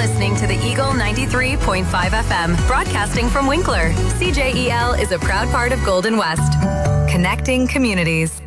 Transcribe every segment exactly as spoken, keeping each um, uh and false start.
listening to the Eagle ninety-three point five F M, broadcasting from Winkler. C J E L is a proud part of Golden West, connecting communities.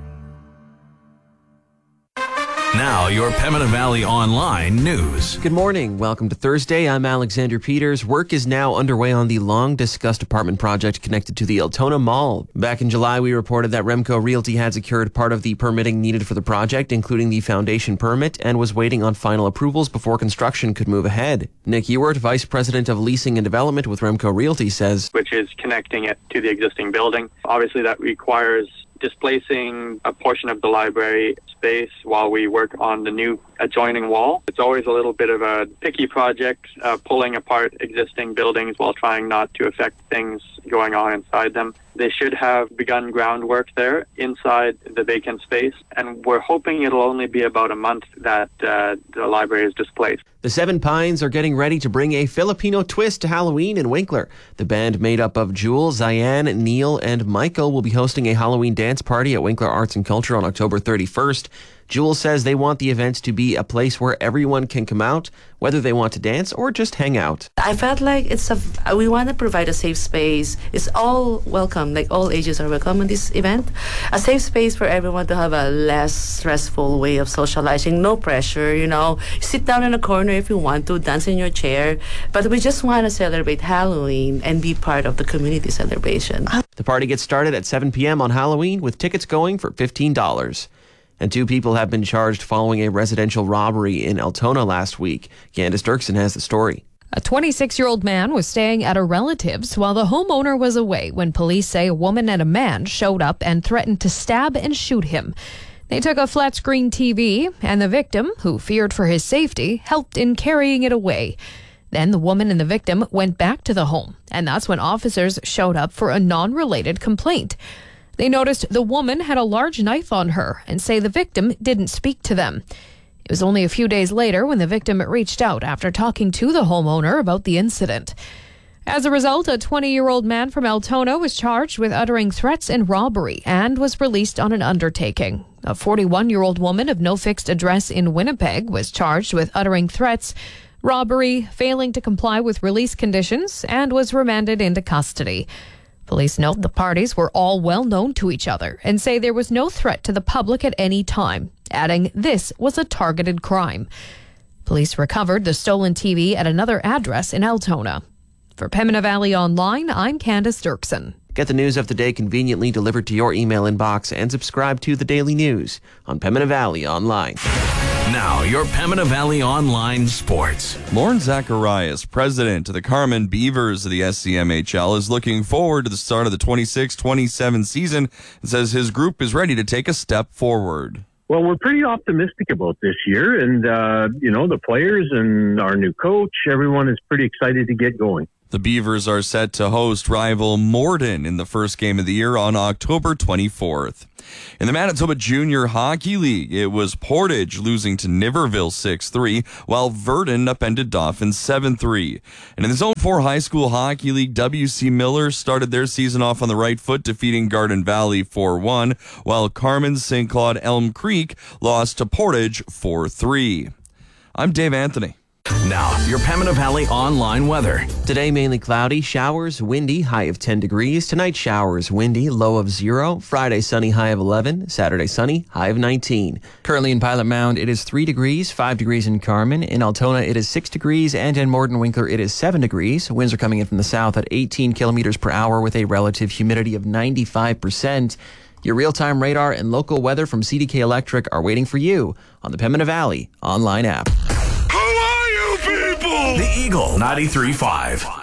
Now, your Pembina Valley Online news. Good morning. Welcome to Thursday. I'm Alexander Peters. Work is now underway on the long-discussed apartment project connected to the Altona Mall. Back in July, we reported that Remco Realty had secured part of the permitting needed for the project, including the foundation permit, and was waiting on final approvals before construction could move ahead. Nick Ewart, Vice President of Leasing and Development with Remco Realty, says, which is connecting it to the existing building. Obviously, that requires displacing a portion of the library space while we work on the new adjoining wall. It's always a little bit of a picky project, uh, pulling apart existing buildings while trying not to affect things going on inside them. They should have begun groundwork there inside the vacant space, and we're hoping it'll only be about a month that uh, the library is displaced. The Seven Pines are getting ready to bring a Filipino twist to Halloween in Winkler. The band made up of Jewel, Zayan, Neil, and Michael will be hosting a Halloween dance party at Winkler Arts and Culture on October thirty-first. Jewel says they want the event to be a place where everyone can come out, whether they want to dance or just hang out. I felt like it's a, we want to provide a safe space. It's all welcome, like all ages are welcome in this event. A safe space for everyone to have a less stressful way of socializing, no pressure, you know. Sit down in a corner if you want to, dance in your chair. But we just want to celebrate Halloween and be part of the community celebration. The party gets started at seven p.m. on Halloween with tickets going for fifteen dollars. And two people have been charged following a residential robbery in Altona last week. Candace Dirksen has the story. A twenty-six-year-old man was staying at a relative's while the homeowner was away when police say a woman and a man showed up and threatened to stab and shoot him. They took a flat-screen T V, and the victim, who feared for his safety, helped in carrying it away. Then the woman and the victim went back to the home, and that's when officers showed up for a non-related complaint. They noticed the woman had a large knife on her and say the victim didn't speak to them. It was only a few days later when the victim reached out after talking to the homeowner about the incident. As a result, a twenty-year-old man from Altona was charged with uttering threats and robbery and was released on an undertaking. A forty-one-year-old woman of no fixed address in Winnipeg was charged with uttering threats, robbery, failing to comply with release conditions, and was remanded into custody. Police note the parties were all well known to each other and say there was no threat to the public at any time, adding this was a targeted crime. Police recovered the stolen T V at another address in Altona. For Pembina Valley Online, I'm Candace Dirksen. Get the news of the day conveniently delivered to your email inbox and subscribe to the Daily News on Pembina Valley Online. Now, your Pembina Valley Online Sports. Lauren Zacharias, president of the Carman Beavers of the S C M H L, is looking forward to the start of the twenty-six twenty-seven season and says his group is ready to take a step forward. Well, we're pretty optimistic about this year, and, uh, you know, the players and our new coach, everyone is pretty excited to get going. The Beavers are set to host rival Morden in the first game of the year on October twenty-fourth. In the Manitoba Junior Hockey League, it was Portage losing to Niverville six three, while Verdun upended Dauphin seven three. And in the Zone four High School Hockey League, W C Miller started their season off on the right foot, defeating Garden Valley four one, while Carman Saint Claude Elm Creek lost to Portage four three. I'm Dave Anthony. Now, your Pembina Valley Online weather. Today, mainly cloudy, showers, windy, high of ten degrees. Tonight, showers, windy, low of zero. Friday, sunny, high of eleven. Saturday, sunny, high of nineteen. Currently in Pilot Mound, it is three degrees, five degrees in Carman. In Altona, it is six degrees, and in Morden Winkler, it is seven degrees. Winds are coming in from the south at eighteen kilometers per hour with a relative humidity of ninety-five percent. Your real-time radar and local weather from C D K Electric are waiting for you on the Pembina Valley Online app. The Eagle ninety-three point five.